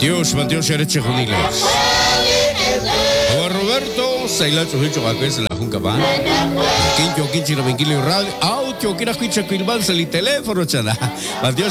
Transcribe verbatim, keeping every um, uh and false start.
Dios, Dios, eres chejuniles. Ahora Roberto, Saila Chuhicho, Baques, la Junca Pan. Quincho, Quinchi, la Venquilio Radio. Audio, que era Quincho, Quilban, el teléfono, chana. Dios.